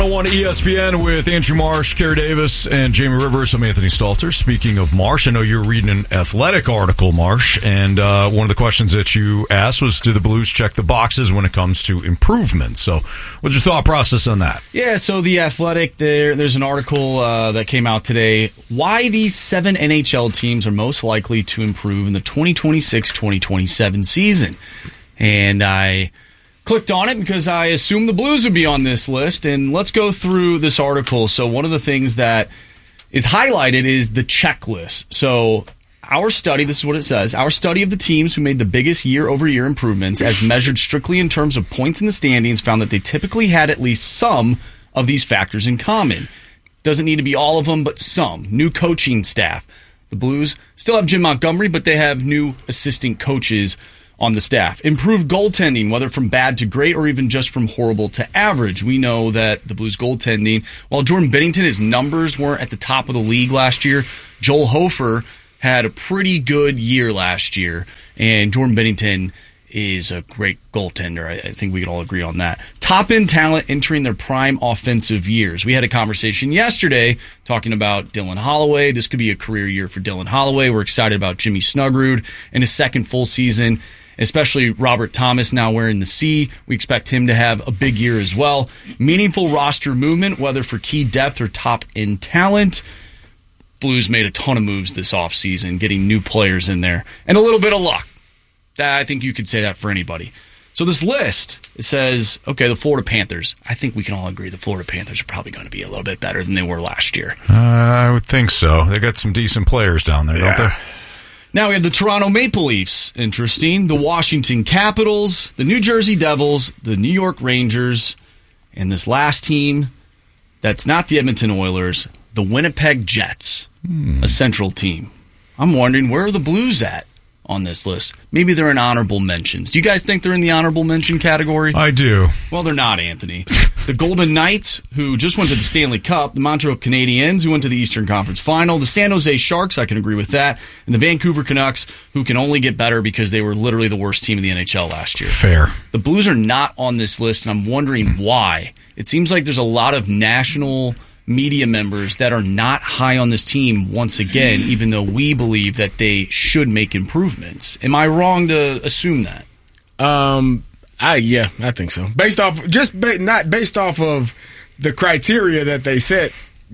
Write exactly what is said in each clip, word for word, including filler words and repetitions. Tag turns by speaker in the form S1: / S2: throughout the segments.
S1: oh one E S P N with Andrew Marsh, Kerry Davis, and Jamie Rivers. I'm Anthony Stalter. Speaking of Marsh, I know you're reading an Athletic article, Marsh, and uh, one of the questions that you asked was, do the Blues check the boxes when it comes to improvement? So what's your thought process on that?
S2: Yeah, so the Athletic, there, there's an article uh, that came out today, why these seven N H L teams are most likely to improve in the twenty twenty-six twenty twenty-seven season. And I clicked on it because I assumed the Blues would be on this list, and let's go through this article. So one of the things that is highlighted is the checklist. So our study, this is what it says, our study of the teams who made the biggest year-over-year improvements as measured strictly in terms of points in the standings found that they typically had at least some of these factors in common. Doesn't need to be all of them, but some. New coaching staff. The Blues still have Jim Montgomery, but they have new assistant coaches on the staff. Improved goaltending, whether from bad to great or even just from horrible to average. We know that the Blues goaltending, while Jordan Binnington, his numbers weren't at the top of the league last year, Joel Hofer had a pretty good year last year, and Jordan Binnington is a great goaltender. I, I think we can all agree on that. Top-end talent entering their prime offensive years. We had a conversation yesterday talking about Dylan Holloway. This could be a career year for Dylan Holloway. We're excited about Jimmy Snuggerud in his second full season, especially Robert Thomas now wearing the C. We expect him to have a big year as well. Meaningful roster movement, whether for key depth or top-end talent. Blues made a ton of moves this offseason, getting new players in there, and a little bit of luck. I think you could say that for anybody. So this list, it says, okay, the Florida Panthers. I think we can all agree the Florida Panthers are probably going to be a little bit better than they were last year.
S1: Uh, I would think so. They got some decent players down there, yeah. don't they?
S2: Now we have the Toronto Maple Leafs. Interesting. The Washington Capitals, the New Jersey Devils, the New York Rangers, and this last team that's not the Edmonton Oilers, the Winnipeg Jets, hmm. a central team. I'm wondering, where are the Blues at on this list? Maybe they're in honorable mentions. Do you guys think they're in the honorable mention category?
S1: I do.
S2: Well, they're not, Anthony. The Golden Knights, who just went to the Stanley Cup, the Montreal Canadiens, who went to the Eastern Conference Final, the San Jose Sharks, I can agree with that, and the Vancouver Canucks, who can only get better because they were literally the worst team in the N H L last year.
S1: Fair.
S2: The Blues are not on this list, and I'm wondering why. It seems like there's a lot of national media members that are not high on this team once again, even though we believe that they should make improvements. Am I wrong to assume that?
S3: Um, I yeah, I think so. Based off just ba- not based off of the criteria that they set.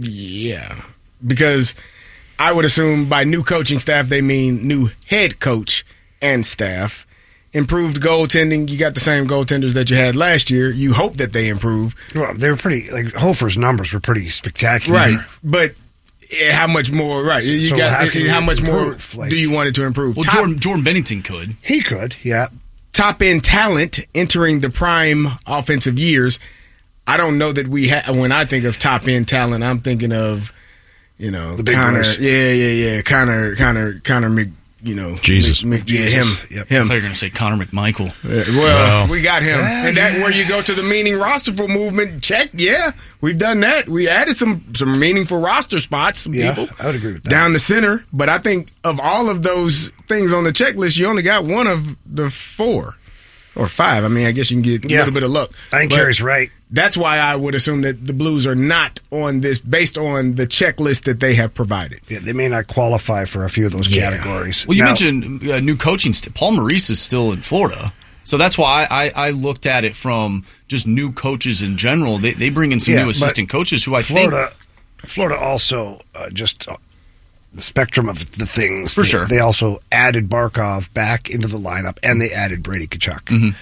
S3: Yeah, because I would assume by new coaching staff they mean new head coach and staff. Improved goaltending, you got the same goaltenders that you had last year. You hope that they improve.
S4: Well, they were pretty, like, Hofer's numbers were pretty spectacular.
S3: Right, but how much more, right, you
S4: so
S3: got,
S4: how,
S3: how much
S4: improve?
S3: more
S4: like,
S3: do you want it to improve?
S2: Well,
S3: Top,
S2: Jordan, Jordan Bennington could.
S4: He could, yeah.
S3: Top-end talent entering the prime offensive years. I don't know that we have, when I think of top-end talent, I'm thinking of, you know,
S4: the big
S3: Connor,
S4: boys.
S3: yeah, yeah, yeah, Connor, Connor, Connor Mc, you know,
S1: Jesus,
S3: Mc, Mc, yeah,
S4: Jesus.
S3: him,
S4: Yep.
S3: him.
S2: I thought you were going to say Connor McMichael.
S3: Uh, well,
S1: wow.
S3: we got him,
S4: Yeah,
S3: and that
S4: yeah.
S3: where you go to the meaning rosterful movement. Check, yeah, we've done that. We added some some meaningful roster spots. Some
S4: Yeah,
S3: people
S4: I would agree with that.
S3: down the center, but I think of all of those things on the checklist, you only got one of the four or five. I mean, I guess you can get a
S4: Yeah.
S3: little bit of luck.
S4: I think
S3: But
S4: Kerry's right.
S3: That's why I would assume that the Blues are not on this based on the checklist that they have provided.
S4: Yeah, they may not qualify for a few of those
S3: Yeah.
S4: categories.
S2: Well, you
S4: Now,
S2: mentioned uh, new coaching. St- Paul Maurice is still in Florida. So that's why I, I looked at it from just new coaches in general. They, they bring in some
S4: Yeah,
S2: new
S4: but
S2: assistant coaches who I
S4: Florida,
S2: think...
S4: Florida also uh, just uh, the spectrum of the things.
S2: For
S4: they,
S2: sure.
S4: They also added Barkov back into the lineup, and they added Brady Tkachuk.
S2: Mhm.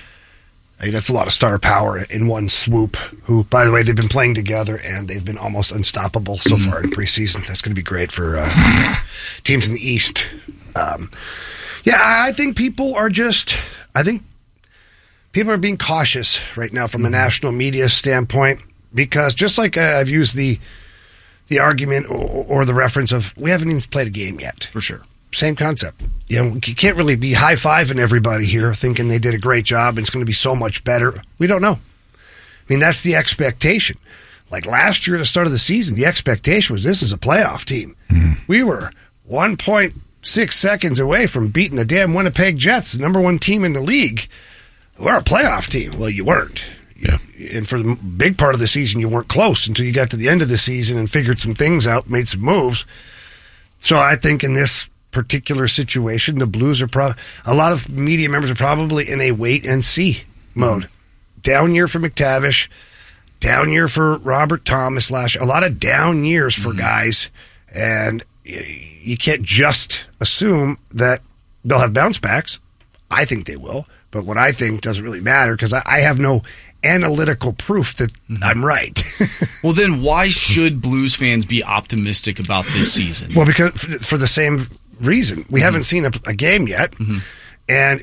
S4: I mean, that's a lot of star power in one swoop, who, by the way, they've been playing together, and they've been almost unstoppable so
S2: Mm-hmm.
S4: far in preseason. That's going to be great for uh, teams in the East. Um, yeah, I think people are just, I think people are being cautious right now from a national media standpoint, because just like uh, I've used the the argument or, or the reference of, we haven't even played a game yet.
S2: For sure.
S4: Same concept. You know, you can't really be high-fiving everybody here thinking they did a great job and it's going to be so much better. We don't know. I mean, that's the expectation. Like last year at the start of the season, the expectation was this is a playoff team. Mm. We were one point six seconds away from beating the damn Winnipeg Jets, the number one team in the league. We're a playoff team. Well, you weren't.
S1: Yeah.
S4: And for the big part of the season, you weren't close until you got to the end of the season and figured some things out, made some moves. So I think in this particular situation, the Blues are pro- a lot of media members are probably in a wait and see mode. Mm-hmm. Down year for McTavish, down year for Robert Thomas last year, a lot of down years for mm-hmm. guys, and you can't just assume that they'll have bounce backs. I think they will, but what I think doesn't really matter because I, I have no analytical proof that mm-hmm. I'm right.
S2: Well, then why should Blues fans be optimistic about this season?
S4: Well, because for, for the same reason. We mm-hmm. haven't seen a, a game yet, mm-hmm. and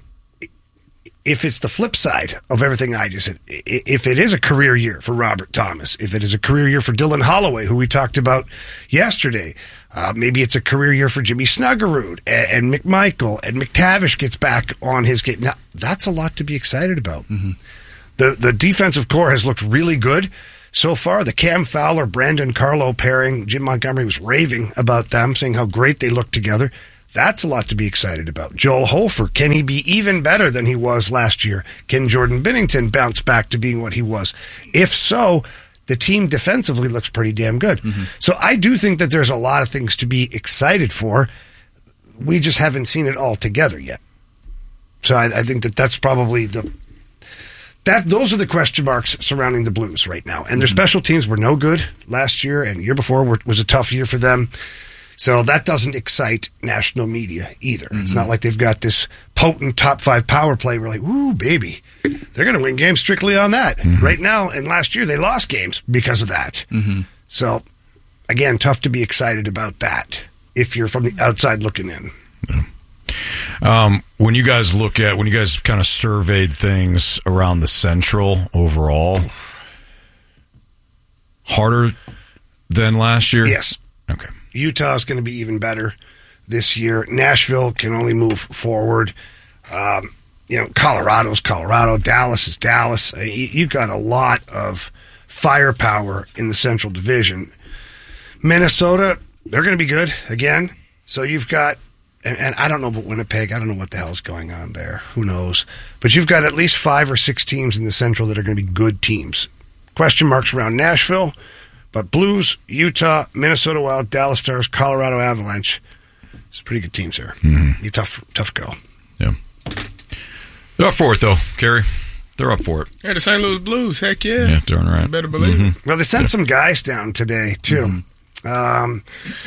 S4: if it's the flip side of everything I just said, if it is a career year for Robert Thomas, if it is a career year for Dylan Holloway, who we talked about yesterday, uh, maybe it's a career year for Jimmy Snuggerud and, and McMichael, and McTavish gets back on his game. Now, that's a lot to be excited about. Mm-hmm. The the defensive core has looked really good so far. The Cam Fowler, Brandon Carlo pairing, Jim Montgomery was raving about them, saying how great they look together. That's a lot to be excited about. Joel Hofer, can he be even better than he was last year? Can Jordan Binnington bounce back to being what he was? If so, the team defensively looks pretty damn good. Mm-hmm. So I do think that there's a lot of things to be excited for. We just haven't seen it all together yet. So I, I think that that's probably the... That, those are the question marks surrounding the Blues right now. And their mm-hmm. special teams were no good last year, and the year before were, was a tough year for them. So that doesn't excite national media either. Mm-hmm. It's not like they've got this potent top five power play. We're like, ooh, baby, they're going to win games strictly on that. Mm-hmm. Right now, and last year, they lost games because of that. Mm-hmm. So, again, tough to be excited about that if you're from the outside looking in.
S1: Yeah. Um, when you guys look at, when you guys kind of surveyed things around the Central overall, harder than last year?
S4: Yes.
S1: Okay.
S4: Utah's going to be even better this year. Nashville can only move forward. Um, you know, Colorado's Colorado. Dallas is Dallas. You, you got a lot of firepower in the Central Division. Minnesota, they're going to be good again. So you've got, and, and I don't know about Winnipeg. I don't know what the hell's going on there. Who knows? But you've got at least five or six teams in the Central that are going to be good teams. Question marks around Nashville. But Blues, Utah, Minnesota Wild, Dallas Stars, Colorado Avalanche. It's pretty good teams here. Mm-hmm. You tough, tough go.
S1: Yeah. They're up for it, though, Kerry. They're up for it.
S3: Yeah, the Saint Louis Blues. Heck yeah.
S1: Yeah, darn right.
S3: You better believe
S1: mm-hmm.
S3: it.
S4: Well, they sent yeah. some guys down today, too. Mm-hmm. Um,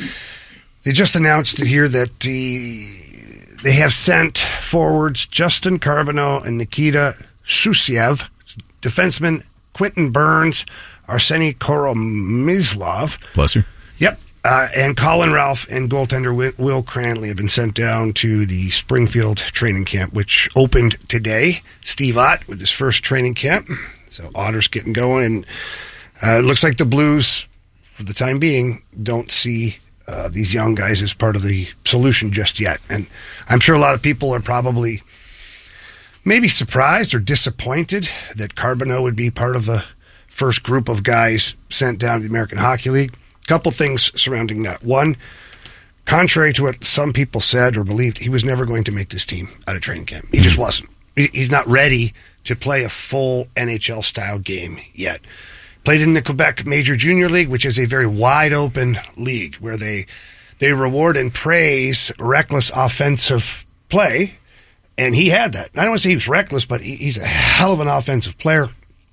S4: they just announced it here that the, they have sent forwards Justin Carbonneau and Nikita Shusiev, defenseman Quentin Burns, Arseny Koromizlov.
S1: Bless you.
S4: Yep. Uh, and Colin Ralph and goaltender Will Cranley have been sent down to the Springfield training camp, which opened today. Steve Ott with his first training camp. So Otter's getting going. And uh, it looks like the Blues, for the time being, don't see uh, these young guys as part of the solution just yet. And I'm sure a lot of people are probably maybe surprised or disappointed that Carbonneau would be part of the first group of guys sent down to the American Hockey League. A couple things surrounding that. One, contrary to what some people said or believed, he was never going to make this team out of training camp. He just wasn't. He's not ready to play a full N H L-style game yet. Played in the Quebec Major Junior League, which is a very wide-open league where they they reward and praise reckless offensive play, and he had that. I don't want to say he was reckless, but he, he's a hell of an offensive player.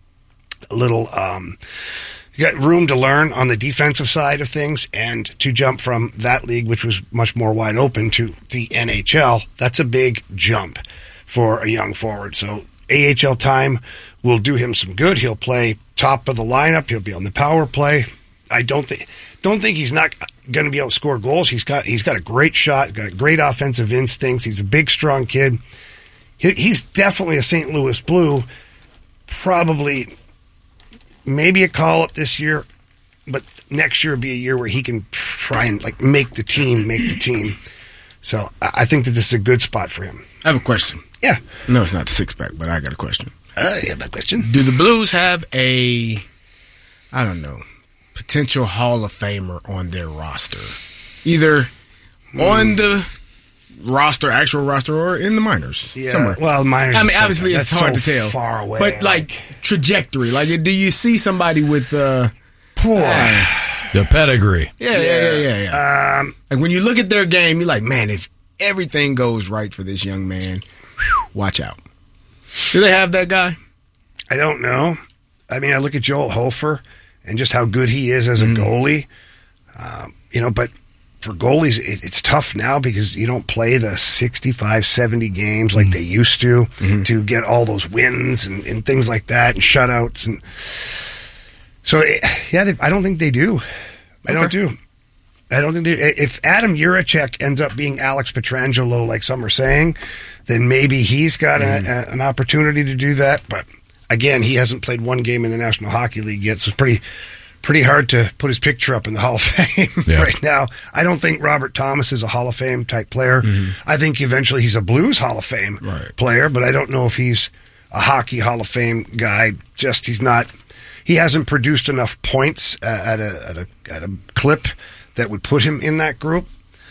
S4: A little, um, you got room to learn on the defensive side of things, and to jump from that league, which was much more wide open, to the N H L, that's a big jump for a young forward. So A H L time will do him some good. He'll play top of the lineup. He'll be on the power play. I don't think don't think he's not going to be able to score goals. He's got he's got a great shot, got great offensive instincts. He's a big, strong kid. He, he's definitely a Saint Louis Blue. Probably. Maybe a call-up this year, but next year will be a year where he can try and like make the team, make the team. So I think that this is a good spot for him.
S3: I have a question.
S4: Yeah.
S3: No, it's not the six-pack, but I got a question.
S4: Uh, you have a question?
S3: Do the Blues have a, I don't know, potential Hall of Famer on their roster? Either mm. on the roster, actual roster, or in the minors
S4: Yeah,
S3: somewhere.
S4: well, minors.
S3: I mean,
S4: is
S3: obviously,
S4: so-
S3: it's
S4: that's
S3: hard
S4: so
S3: to tell.
S4: Far away,
S3: but like trajectory, like, do you see somebody with uh, poor?
S1: The pedigree.
S3: Yeah, yeah, yeah, yeah. yeah.
S4: Um,
S3: like when you look at their game, you're like, man, if everything goes right for this young man, whew, watch out. Do they have that guy?
S4: I don't know. I mean, I look at Joel Hofer and just how good he is as a
S3: Mm-hmm.
S4: goalie. Um, you know, but for goalies, it, it's tough now because you don't play the sixty-five, seventy games like they used to
S3: Mm-hmm.
S4: to get all those wins and, and things like that and shutouts. And so, it, yeah, they, I don't think they do. I don't do. I don't think they, if Adam Urachek ends up being Alex Pietrangelo, like some are saying, then maybe he's got
S3: Mm-hmm.
S4: a, a, an opportunity to do that. But again, he hasn't played one game in the National Hockey League yet, so it's pretty pretty hard to put his picture up in the Hall of Fame
S1: Yeah.
S4: right now. I don't think Robert Thomas is a Hall of Fame type player.
S3: Mm-hmm.
S4: I think eventually he's a Blues Hall of Fame
S3: Right.
S4: player, but I don't know if he's a hockey Hall of Fame guy. Just he's not. He hasn't produced enough points uh, at a at a at a clip that would put him in that group.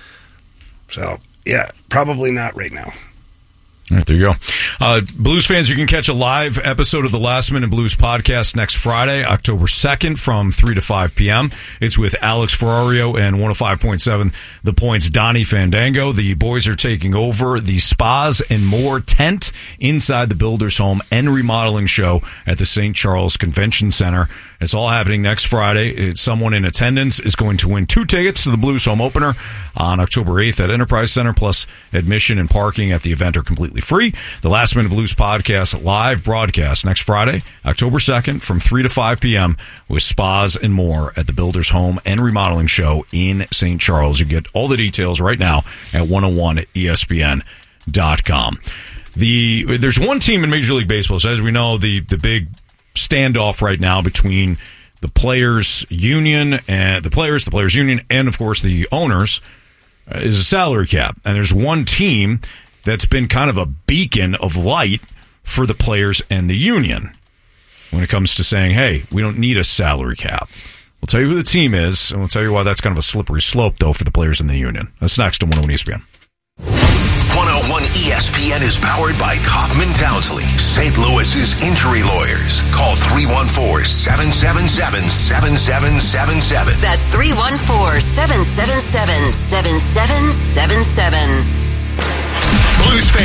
S4: So yeah, probably not right now.
S1: All right, there you go. Uh, Blues fans, you can catch a live episode of the Last Minute Blues podcast next Friday, October second from three to five p.m. It's with Alex Ferrario and one oh five point seven The Point's Donnie Fandango. The boys are taking over the Spas and More tent inside the Builders Home and Remodeling Show at the Saint Charles Convention Center. It's all happening next Friday. It's someone in attendance is going to win two tickets to the Blues Home Opener on October eighth at Enterprise Center, plus admission and parking at the event are completely free. The Last Minute Blues podcast live broadcast next Friday, October second from three to five p.m. with Spas and More at the Builders Home and Remodeling Show in Saint Charles. You get all the details right now at one oh one E S P N dot com. The, there's one team in Major League Baseball, so as we know, the, the big standoff right now between the players union and the players, the players union, and of course the owners uh, is a salary cap. And there's one team that's been kind of a beacon of light for the players and the union when it comes to saying, hey, we don't need a salary cap. We'll tell you who the team is, and we'll tell you why that's kind of a slippery slope, though, for the players in the union. That's next on one oh one E S P N.
S5: one oh one E S P N is powered by Kaufman Townsley, Saint Louis's injury lawyers. Call three one four, seven seven seven, seven seven seven seven.
S6: That's three one four, seven seven seven, seven seven seven seven.
S5: Blues fans.